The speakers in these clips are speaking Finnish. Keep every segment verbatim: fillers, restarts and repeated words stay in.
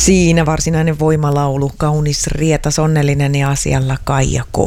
Siinä varsinainen voimalaulu, kaunis, rietas, onnellinen ja asialla Kaija K.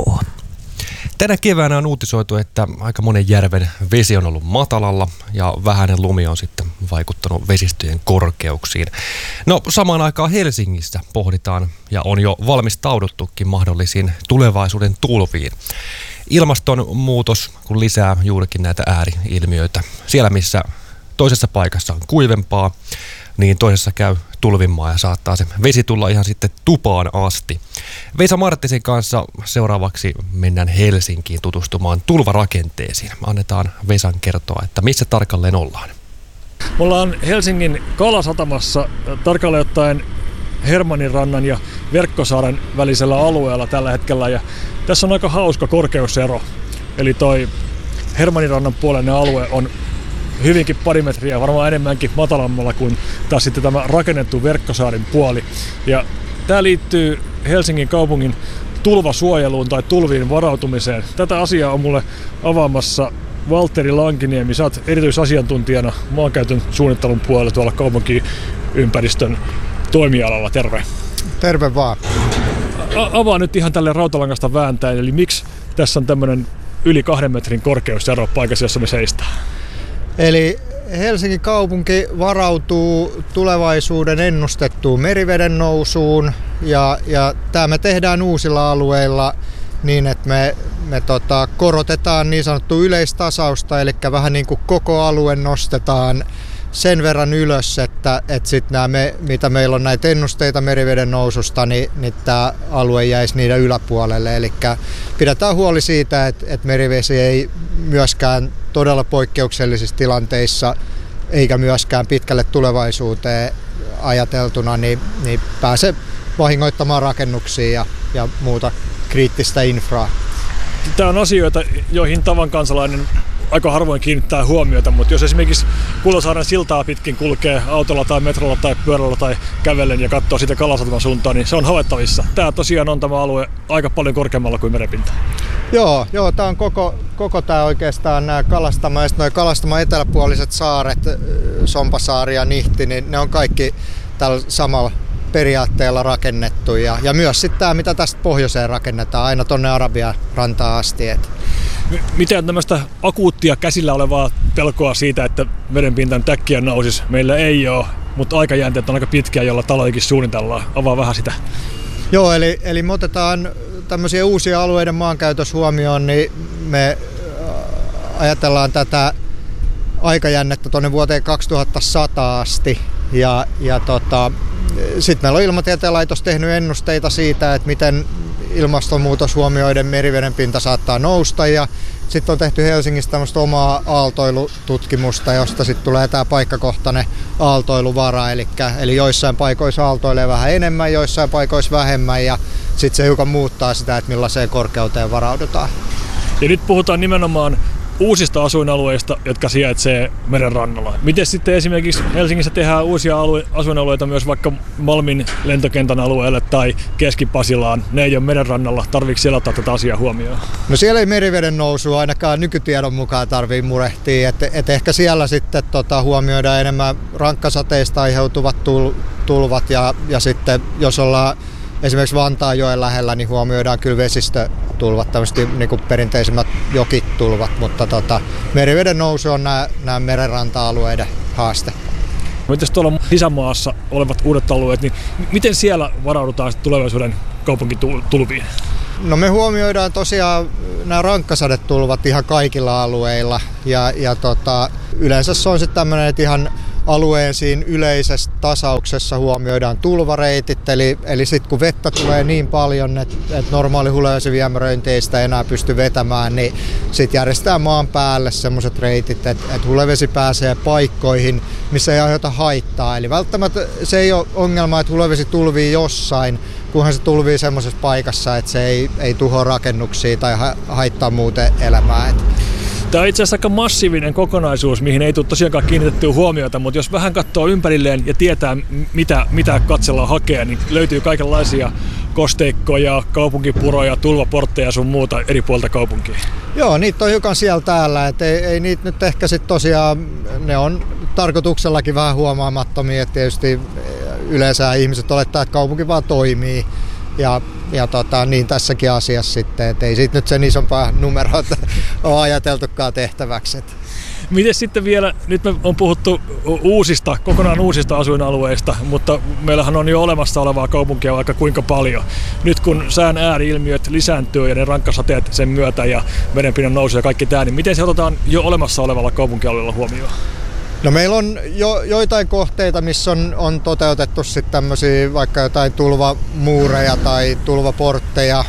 Tänä keväänä on uutisoitu, että aika monen järven vesi on ollut matalalla ja vähäinen lumi on sitten vaikuttanut vesistöjen korkeuksiin. No samaan aikaan Helsingissä pohditaan ja on jo valmistauduttukin mahdollisiin tulevaisuuden tulviin. Ilmastonmuutos kun lisää juurikin näitä ääriilmiöitä. Siellä missä toisessa paikassa on kuivempaa, niin toisessa käy tulvimaa ja saattaa se vesi tulla ihan sitten tupaan asti. Vesa Marttisen kanssa seuraavaksi mennään Helsinkiin tutustumaan tulvarakenteisiin. Annetaan Vesan kertoa, että missä tarkalleen ollaan. Me ollaan Helsingin Kalasatamassa, tarkalleen ottaen Hermanninrannan ja Verkkosaaren välisellä alueella tällä hetkellä. Ja tässä on aika hauska korkeusero. Eli toi Hermanninrannan puolinen alue on hyvinkin pari metriä, varmaan enemmänkin matalammalla kuin taas sitten tämä rakennettu Verkkosaaren puoli. Ja tämä liittyy Helsingin kaupungin tulvasuojeluun tai tulviin varautumiseen. Tätä asiaa on mulle avaamassa Valtteri Lankiniemi. Sä oot erityisasiantuntijana maankäytön suunnittelun puolella tuolla kaupunkiympäristön toimialalla. Terve. Terve vaan. A- avaa nyt ihan tälle rautalangasta vääntäen, eli miksi tässä on tämmöinen yli kahden metrin korkeusero paikassa, jossa me seistään? Eli Helsingin kaupunki varautuu tulevaisuuden ennustettuun meriveden nousuun ja, ja tämä me tehdään uusilla alueilla niin, että me, me tota, korotetaan niin sanottua yleistasausta, eli vähän niin kuin koko alue nostetaan sen verran ylös, että, että sit nämä me, mitä meillä on näitä ennusteita meriveden noususta, niin, niin tämä alue jäisi niiden yläpuolelle. Eli pidetään huoli siitä, että, että merivesi ei myöskään todella poikkeuksellisissa tilanteissa eikä myöskään pitkälle tulevaisuuteen ajateltuna, niin, niin pääse vahingoittamaan rakennuksia ja, ja muuta kriittistä infraa. Tämä on asioita, joihin tavan kansalainen aika harvoin kiinnittää huomiota, mutta jos esimerkiksi Kulosaaren siltaa pitkin kulkee autolla tai metrolla tai pyörällä tai kävellen ja katsoo sitä Kalasataman suuntaan, niin se on havaittavissa. Tämä tosiaan on tämä alue aika paljon korkeammalla kuin merenpinta. Joo, joo, tämä on koko, koko tämä oikeastaan nämä Kalastama ja nuo Kalastaman eteläpuoliset saaret, Sompasaari ja Nihti, niin ne on kaikki tällä samalla periaatteella rakennettu ja, ja myös sitten tämä, mitä tästä pohjoiseen rakennetaan, aina tuonne Arabian rantaan asti. Et. Miten tämmöistä akuuttia käsillä olevaa pelkoa siitä, että merenpintan täkkiä nousisi, meillä ei ole, mutta aikajänteet on aika pitkiä, jolla taloikin suunnitellaan. Avaa vähän sitä. Joo, eli, eli me otetaan tämmöisiä uusia alueiden maankäytös huomioon, niin me ajatellaan tätä aikajännettä tuonne vuoteen kaksituhattasata asti. Ja, ja tota, sitten meillä on Ilmatieteen laitos tehnyt ennusteita siitä, että miten ilmastonmuutos huomioiden meriveden pinta saattaa nousta. Ja sitten on tehty Helsingissä tämmöistä omaa aaltoilututkimusta, josta sitten tulee tämä paikkakohtainen aaltoiluvara. Eli, eli joissain paikoissa aaltoilee vähän enemmän, joissain paikoissa vähemmän. Ja sitten se hiukan muuttaa sitä, että millaiseen korkeuteen varaudutaan. Ja nyt puhutaan nimenomaan uusista asuinalueista, jotka sijaitsee meren rannalla. Miten sitten esimerkiksi Helsingissä tehdään uusia alue- asuinalueita myös vaikka Malmin lentokentän alueelle tai Keski-Pasilaan? Ne ei ole meren rannalla. Tarviiko siellä ottaa tätä asiaa huomioon? No siellä ei meriveden nousua ainakaan nykytiedon mukaan tarvii murehtia. Et, et ehkä siellä sitten tota, huomioidaan enemmän rankkasateista aiheutuvat tul- tulvat ja, ja sitten jos ollaan esimerkiksi Vantaanjoen lähellä, niin huomioidaan kyllä vesistötulvat, tämmöiset niin kuin perinteisimmät jokitulvat, mutta tota, meriveden nousu on nämä, nämä merenranta-alueiden haaste. Mites tuolla sisämaassa olevat uudet alueet, niin miten siellä varaudutaan tulevaisuuden kaupunkitulviin? No me huomioidaan tosiaan nämä rankkasadetulvat ihan kaikilla alueilla ja, ja tota, yleensä se on sitten tämmöinen, että ihan alueen siinä yleisessä tasauksessa huomioidaan tulvareitit, eli, eli sitten kun vettä tulee niin paljon, että et normaali hulevesiviemäröinti ei sitä enää pysty vetämään, niin sitten järjestetään maan päälle semmoiset reitit, että et hulevesi pääsee paikkoihin, missä ei aiheuta haittaa. Eli välttämättä se ei ole ongelma, että hulevesi tulvii jossain, kunhan se tulvii semmoisessa paikassa, että se ei, ei tuhoa rakennuksia tai ha- haittaa muuten elämää. Et. Tämä on itse asiassa aika massiivinen kokonaisuus, mihin ei tule tosiaankaan kiinnitettyä huomiota, mutta jos vähän katsoo ympärilleen ja tietää, mitä, mitä katsella hakee, niin löytyy kaikenlaisia kosteikkoja, kaupunkipuroja, tulvaportteja ja sun muuta eri puolta kaupunkia. Joo, niitä on hiukan siellä täällä, että ei, ei niitä nyt ehkä sit tosiaan, ne on tarkoituksellakin vähän huomaamattomia, että tietysti yleensä ihmiset olettaa, että kaupunki vaan toimii. Ja, ja tota, niin tässäkin asiassa sitten, että ei siitä nyt sen isompaa numeroa ole ajateltukaan tehtäväksi. Miten sitten vielä, nyt me on puhuttu uusista, kokonaan uusista asuinalueista, mutta meillähän on jo olemassa olevaa kaupunkia vaikka kuinka paljon. Nyt kun sään ääri-ilmiöt lisääntyy ja ne rankkasateet sen myötä ja vedenpinnan nousu ja kaikki tämä, niin miten se otetaan jo olemassa olevalla kaupunkialueella huomioon? No meillä on jo, joitain kohteita, missä on, on toteutettu sitten tämmöisiä vaikka jotain tulvamuureja tai tulvaportteja,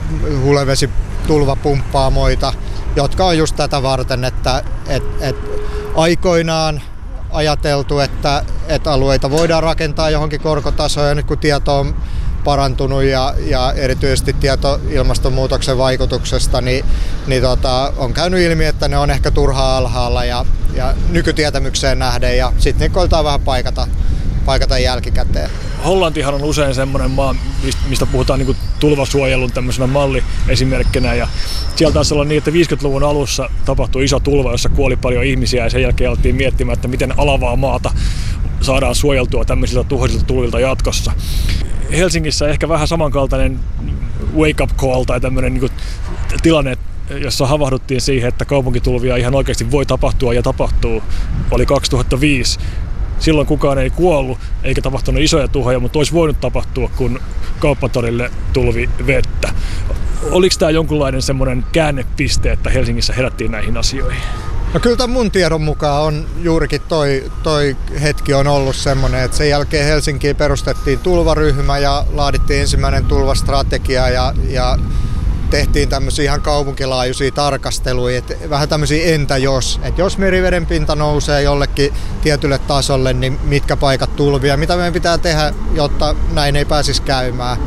hulevesitulvapumppaamoita, jotka on just tätä varten, että et, et aikoinaan ajateltu, että et alueita voidaan rakentaa johonkin korkotasoon ja nyt kun tieto on parantunut ja, ja erityisesti tieto ilmastonmuutoksen vaikutuksesta, niin, niin tota, on käynyt ilmi, että ne on ehkä turhaa alhaalla ja, ja nykytietämykseen nähden ja sitten ne koetaan vähän paikata, paikata jälkikäteen. Hollantihan on usein semmoinen maa, mistä puhutaan niin kuin tulvasuojelun tämmöisenä malliesimerkkinä ja siellä taisi olla niin, että viisikymmentäluvun alussa tapahtui iso tulva, jossa kuoli paljon ihmisiä ja sen jälkeen alettiin miettimään, että miten alavaa maata saadaan suojeltua tämmöisiltä tuhoisilta tulvilta jatkossa. Helsingissä ehkä vähän samankaltainen wake-up call tai tämmöinen niin kuin tilanne, jossa havahduttiin siihen, että kaupunkitulvia ihan oikeasti voi tapahtua ja tapahtuu, oli kaksituhattaviisi. Silloin kukaan ei kuollut eikä tapahtunut isoja tuhoja, mutta olisi voinut tapahtua, kun kauppatorille tulvi vettä. Oliko tämä jonkunlainen semmoinen käännepiste, että Helsingissä herättiin näihin asioihin? No kyllä tämän mun tiedon mukaan on juurikin toi, toi hetki on ollut semmoinen, että sen jälkeen Helsinkiin perustettiin tulvaryhmä ja laadittiin ensimmäinen tulvastrategia ja, ja tehtiin tämmöisiä ihan kaupunkilaajuisia tarkasteluja, että vähän tämmöisiä entä jos, että jos meriveden pinta nousee jollekin tietylle tasolle, niin mitkä paikat tulvia, mitä meidän pitää tehdä, jotta näin ei pääsisi käymään.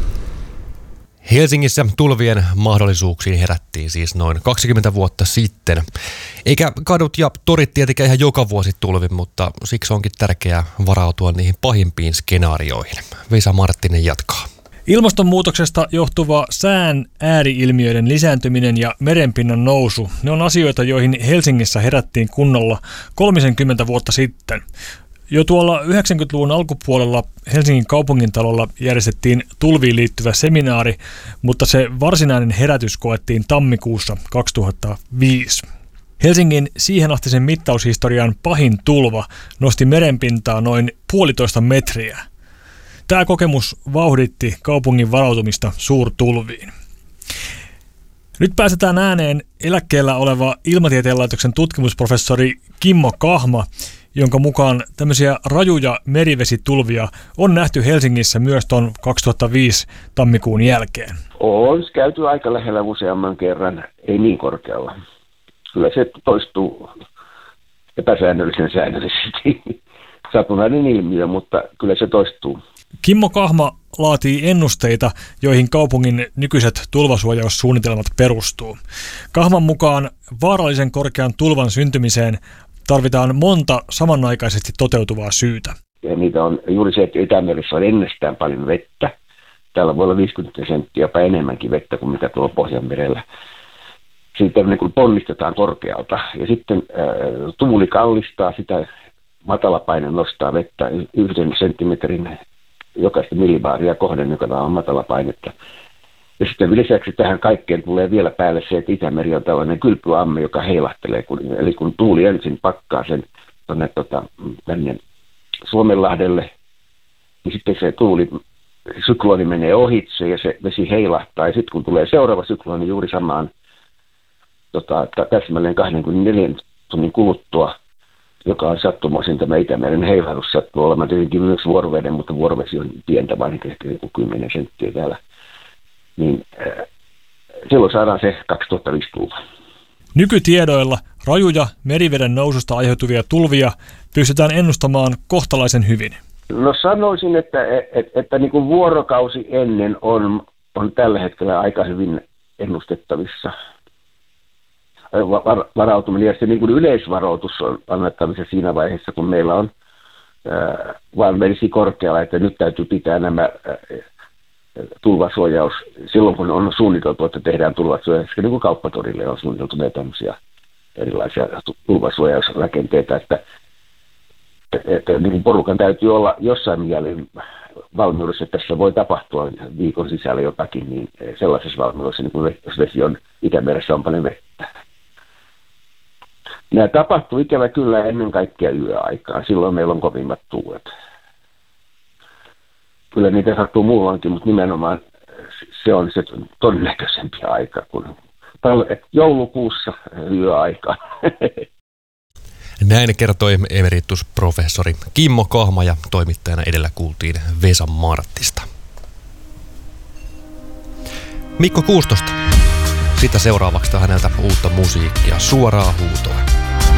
Helsingissä tulvien mahdollisuuksiin herättiin siis noin kaksikymmentä vuotta sitten. Eikä kadut ja torit tietenkään ihan joka vuosi tulvi, mutta siksi onkin tärkeää varautua niihin pahimpiin skenaarioihin. Vesa Marttinen jatkaa. Ilmastonmuutoksesta johtuva sään ääri-ilmiöiden lisääntyminen ja merenpinnan nousu, ne on asioita, joihin Helsingissä herättiin kunnolla kolmekymmentä vuotta sitten. Jo tuolla yhdeksänkymmentäluvun alkupuolella Helsingin kaupungintalolla järjestettiin tulviin liittyvä seminaari, mutta se varsinainen herätys koettiin tammikuussa kaksituhattaviisi. Helsingin siihen astisen mittaushistorian pahin tulva nosti merenpintaa noin puolitoista metriä. Tämä kokemus vauhditti kaupungin varautumista suurtulviin. Nyt pääsetään ääneen eläkkeellä oleva Ilmatieteen laitoksen tutkimusprofessori Kimmo Kahma, jonka mukaan tämmöisiä rajuja merivesitulvia on nähty Helsingissä myös tuon kaksituhattaviisi tammikuun jälkeen. On käyty aika lähellä useamman kerran, ei niin korkealla. Kyllä se toistuu epäsäännöllisen säännöllisesti. Satunnainen ilmiö, mutta kyllä se toistuu. Kimmo Kahma laatii ennusteita, joihin kaupungin nykyiset tulvasuojaussuunnitelmat perustuu. Kahman mukaan vaarallisen korkean tulvan syntymiseen tarvitaan monta samanaikaisesti toteutuvaa syytä. Ja niitä on juuri se, että Itämeressä on ennestään paljon vettä. Täällä voi olla viisikymmentä senttiä jopa enemmänkin vettä kuin mitä tuolla Pohjanmerellä. Siitä niin kuin ponnistetaan korkealta. Ja sitten äh, tuuli kallistaa sitä, matalapaine nostaa vettä yhden senttimetrin jokaista millibaaria kohden, joka on matalapainetta. Ja sitten lisäksi tähän kaikkeen tulee vielä päälle se, että Itämeri on tällainen kylpyamme, joka heilahtelee. Kun, eli kun tuuli ensin pakkaa sen tuonne tota, tänne Suomenlahdelle, niin sitten se tuuli, sykloni menee ohitse ja se vesi heilahtaa. Ja sitten kun tulee seuraava sykloni juuri samaan tota, täsmälleen kaksikymmentäneljä tunnin kuluttua, joka on sattumoisin tämä Itämeren heilahdus, sattuu olemaan tietenkin myös vuoroveden, mutta vuorovesi on pientä, vain ehkä kymmenen senttiä täällä. Niin äh, silloin saadaan se kaksituhattaviisi tulva. Nykytiedoilla rajuja meriveden noususta aiheutuvia tulvia pystytään ennustamaan kohtalaisen hyvin. No sanoisin, että, että, että niin kuin vuorokausi ennen on, on tällä hetkellä aika hyvin ennustettavissa. Varautuminen ja se niin kuin yleisvaroitus on annettavissa siinä vaiheessa, kun meillä on äh, vaan vesi korkealla, että nyt täytyy pitää nämä äh, tulvasuojaus, silloin kun on suunniteltu, että tehdään tulvasuojaus, niin kuin kauppatorille on suunniteltu näitä tämmöisiä erilaisia tulvasuojausrakenteita, että että niin porukan täytyy olla jossain mielin valmiudessa, että tässä voi tapahtua viikon sisällä jotakin, niin sellaisessa valmiudessa, niin kuin jos vesi on Itämeressä on paljon vettä. Nämä tapahtuu ikävä kyllä ennen kaikkea yöaikaan. Silloin meillä on kovimmat tuulet. Kyllä niitä sattuu muullakin, mutta nimenomaan se on se todennäköisempi aika kuin joulukuussa yöaikaan. Näin kertoi emeritusprofessori Kimmo Kahma ja toimittajana edellä kuultiin Vesa Marttista. Mikko Kuustosta. Sitä seuraavaksi häneltä uutta musiikkia, Suoraa huutoa.